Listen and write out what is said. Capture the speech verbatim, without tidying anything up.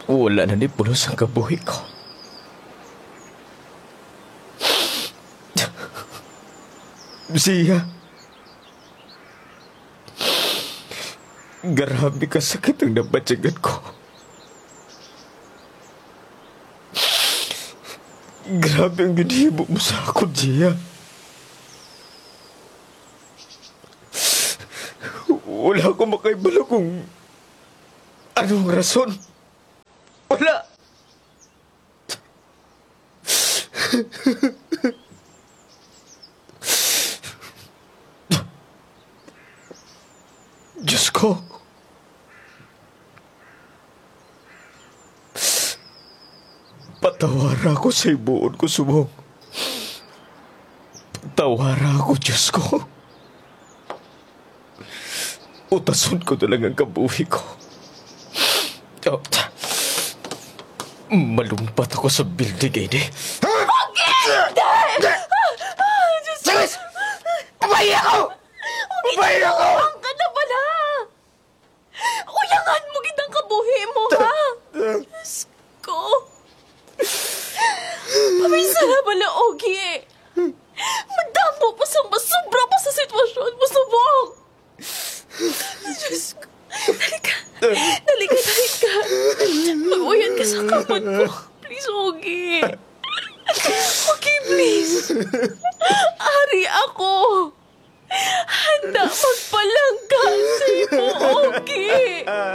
Wala na ni pulos ang kabuhi ko. Siya. Grabe ka sakit ang nabatyagan ko. Grabe ang ginhibo mo sa ako, Gia. Wala akong makaibalo kung anong rason. Wala. Diyos ko. Patawara ako sa ibuon ko, subong. Patawara ako, Diyos ko. Utason ko na lang ang kabuhi ko. Oh, malumpat ako sa building, eh. Okay! Dad! Diyos! Umahi ako! Umahi ako! Ang ka na pala! Uyangan mo gitang kabuhi mo, ha? Diyos ko. Pamisa na pala, Ogie. Magdampo pa sa masubra pa sa sitwasyon mo, subong. Diyos ko. Dalika. Dalika, dalika. Mag-uyan ka sa kamot ko. Please, Ogie. Okay, please. Ari ako. Handa magpalangka sa iyo, Ogie.